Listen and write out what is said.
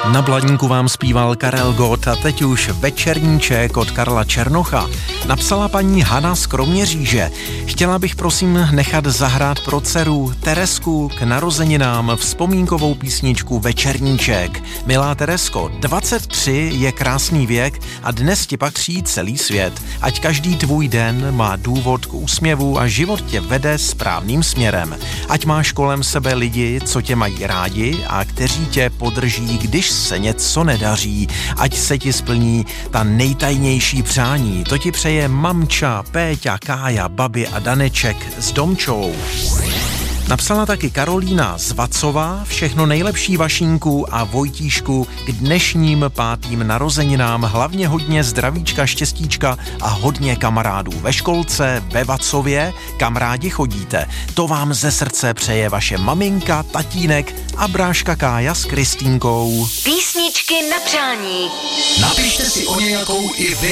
Na Bladníku vám zpíval Karel Gott a teď už večerníček od Karla Černocha. Napsala paní Hana z Kroměříže. Chtěla bych prosím nechat zahrát pro dceru Teresku k narozeninám vzpomínkovou písničku Večerníček. Milá Teresko, 23 je krásný věk a dnes ti patří celý svět. Ať každý tvůj den má důvod k úsměvu a život tě vede správným směrem. Ať máš kolem sebe lidi, co tě mají rádi a kteří tě podrží, když se něco nedaří. Ať se ti splní ta nejtajnější přání. To ti přeje mamča, Péťa, Kája, Babi a Daneček s Domčou. Napsala taky Karolína z Vacova. Všechno nejlepší Vašínku a Vojtíšku k dnešním 5. narozeninám. Hlavně hodně zdravíčka, štěstíčka a hodně kamarádů ve školce, ve Vacově, kam rádi chodíte. To vám ze srdce přeje vaše maminka, tatínek a bráška Kája s Kristýnkou. Písničky na přání. Napište si o nějakou i vy.